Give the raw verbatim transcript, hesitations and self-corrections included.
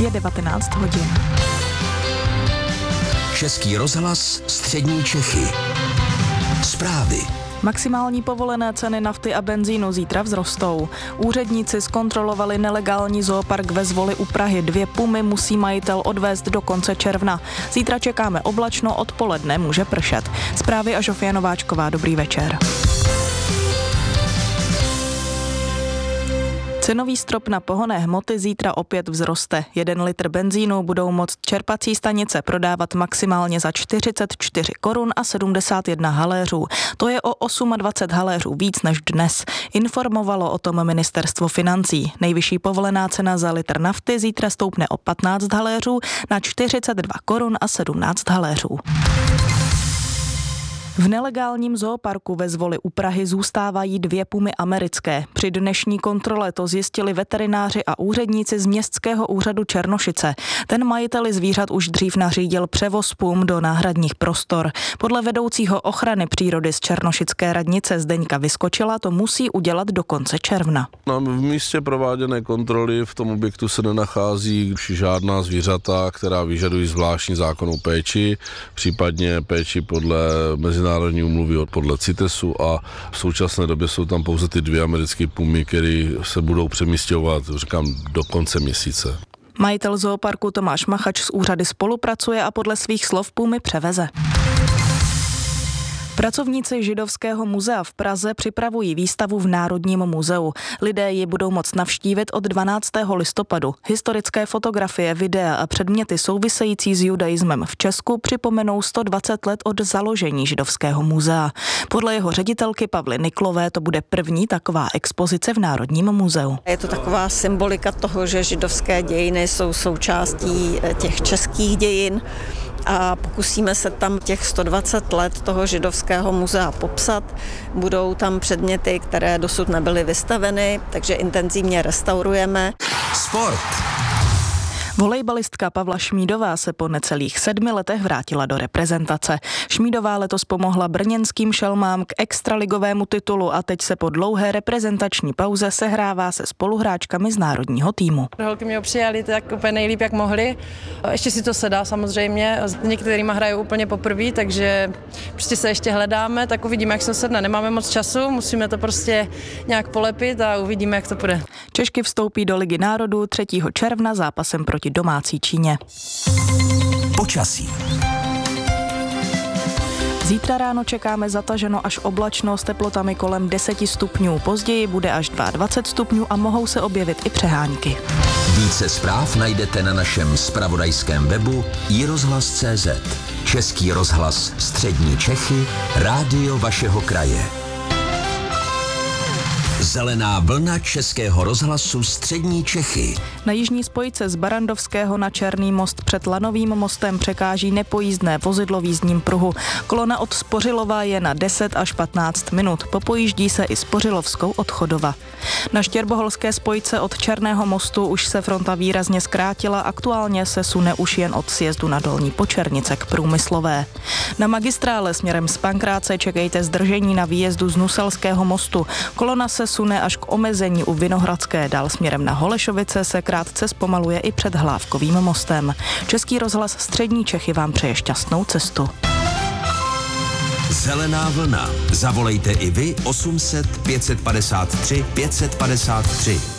Je devatenáct hodin. Český rozhlas Střední Čechy. Zprávy. Maximální povolené ceny nafty a benzínu zítra vzrostou. Úředníci zkontrolovali nelegální zoopark ve Zvoli u Prahy. Dvě pumy musí majitel odvést do konce června. Zítra čekáme oblačno, odpoledne může pršet. Zprávy a Žofie Nováčková, dobrý večer. Cenový strop na pohonné hmoty zítra opět vzroste. Jeden litr benzínu budou moct čerpací stanice prodávat maximálně za čtyřicet čtyři korun a sedmdesát jedna haléřů. To je o dvacet osm haléřů víc než dnes. Informovalo o tom ministerstvo financí. Nejvyšší povolená cena za litr nafty zítra stoupne o patnáct haléřů na čtyřicet dva korun a sedmnáct haléřů. V nelegálním zooparku ve Zvoli u Prahy zůstávají dvě pumy americké. Při dnešní kontrole to zjistili veterináři a úředníci z Městského úřadu Černošice. Ten majiteli zvířat už dřív nařídil převoz pum do náhradních prostor. Podle vedoucího ochrany přírody z Černošické radnice Zdeňka Vyskočila to musí udělat do konce června. Na místě prováděné kontroly v tom objektu se nenachází žádná zvířata, která vyžadují zvláštní zákonnou péči, případně péči podle mezi Národní úmluvy podle CITESu a v současné době jsou tam pouze ty dvě americké pumy, které se budou přemístěvat, říkám, do konce měsíce. Majitel zooparku Tomáš Machač s úřady spolupracuje a podle svých slov pumy převeze. Pracovníci Židovského muzea v Praze připravují výstavu v Národním muzeu. Lidé ji budou moct navštívit od dvanáctého listopadu. Historické fotografie, videa a předměty související s judaismem v Česku připomenou sto dvacet let od založení Židovského muzea. Podle jeho ředitelky Pavly Niklové to bude první taková expozice v Národním muzeu. Je to taková symbolika toho, že židovské dějiny jsou součástí těch českých dějin. A pokusíme se tam těch sto dvacet let toho Židovského muzea popsat. Budou tam předměty, které dosud nebyly vystaveny, takže intenzivně restaurujeme. Sport. Volejbalistka Pavla Šmídová se po necelých sedmi letech vrátila do reprezentace. Šmídová letos pomohla brněnským šelmám k extraligovému titulu a teď se po dlouhé reprezentační pauze sehrává se spoluhráčkami z národního týmu. Holky mě přijali tak úplně nejlíp, jak mohli. Ještě si to sedá samozřejmě. S některýma hrajou úplně poprvé, takže prostě se ještě hledáme, tak uvidíme, jak se sedne. Nemáme moc času, musíme to prostě nějak polepit a uvidíme, jak to půjde. Češky vstoupí do Ligy národů třetího června zápasem proti domácí Číně. Počasí. Zítra ráno čekáme zataženo až oblačno s teplotami kolem deseti stupňů. Později bude až dvacet dva stupňů a mohou se objevit i přehánky. Více zpráv najdete na našem zpravodajském webu i rozhlas tečka cé zet. Český rozhlas Střední Čechy, rádio vašeho kraje. Zelená vlna Českého rozhlasu Střední Čechy. Na jižní spojce z Barandovského na Černý most před Lanovým mostem překáží nepojízdné vozidlo v jízdním pruhu. Kolona od Spořilova je na deset až patnáct minut. Popojíždí se i Spořilovskou od Chodova. Na štěrboholské spojce od Černého mostu už se fronta výrazně zkrátila, aktuálně se sune už jen od sjezdu na Dolní Počernice k Průmyslové. Na magistrále směrem z Pankráce čekejte zdržení na výjezdu z Nuselského mostu. Kolona se sune až k omezení u Vinohradské, dál směrem na Holešovice se krátce zpomaluje i před Hlávkovým mostem. Český rozhlas Střední Čechy vám přeje šťastnou cestu. Zelená vlna. Zavolejte i vy osm set pět set padesát tři pět set padesát tři.